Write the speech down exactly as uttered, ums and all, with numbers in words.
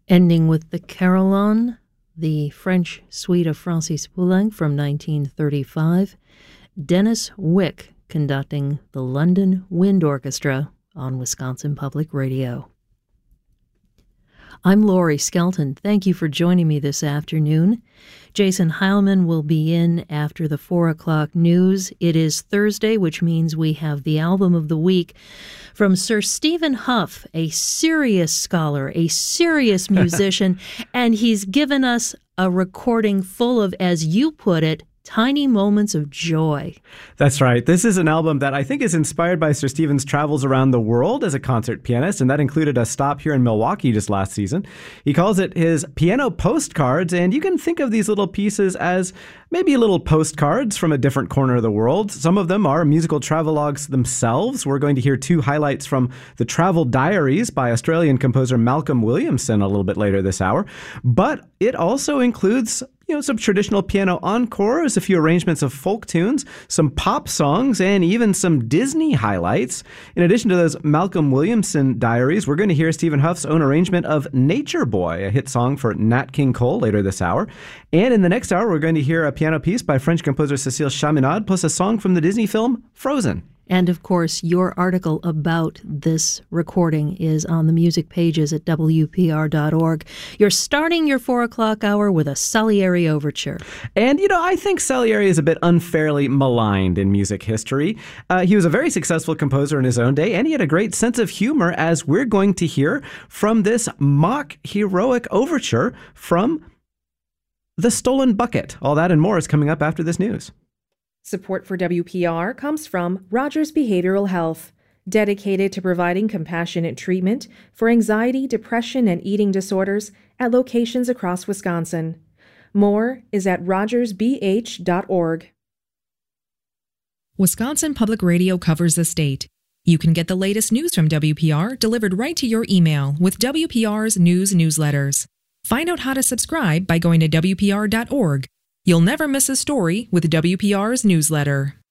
Ending with the Carillon, the French suite of Francis Poulenc from nineteen thirty-five. Dennis Wick conducting the London Wind Orchestra on Wisconsin Public Radio. I'm Lori Skelton. Thank you for joining me this afternoon. Jason Heilman will be in after the four o'clock news. It is Thursday, which means we have the album of the week from Sir Stephen Hough, a serious scholar, a serious musician, and he's given us a recording full of, as you put it, tiny moments of joy. That's right. This is an album that I think is inspired by Sir Stephen's travels around the world as a concert pianist, and that included a stop here in Milwaukee just last season. He calls it his piano postcards, and you can think of these little pieces as maybe little postcards from a different corner of the world. Some of them are musical travelogues themselves. We're going to hear two highlights from the Travel Diaries by Australian composer Malcolm Williamson a little bit later this hour. But it also includes You know, some traditional piano encores, a few arrangements of folk tunes, some pop songs, and even some Disney highlights. In addition to those Malcolm Williamson diaries, we're going to hear Stephen Hough's own arrangement of Nature Boy, a hit song for Nat King Cole later this hour. And in the next hour, we're going to hear a piano piece by French composer Cécile Chaminade, plus a song from the Disney film Frozen. And, of course, your article about this recording is on the music pages at W P R dot org. You're starting your four o'clock hour with a Salieri overture. And, you know, I think Salieri is a bit unfairly maligned in music history. Uh, he was a very successful composer in his own day, and he had a great sense of humor, as we're going to hear from this mock heroic overture from The Stolen Bucket. All that and more is coming up after this news. Support for W P R comes from Rogers Behavioral Health, dedicated to providing compassionate treatment for anxiety, depression, and eating disorders at locations across Wisconsin. More is at rogers b h dot org. Wisconsin Public Radio covers the state. You can get the latest news from W P R delivered right to your email with W P R's news newsletters. Find out how to subscribe by going to W P R dot org. You'll never miss a story with W P R's newsletter.